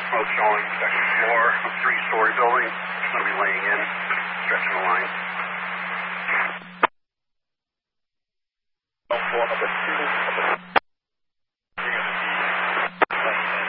smoke showing, second floor, a 3-story building. It's going to be laying in, stretching the line. Floor number 2.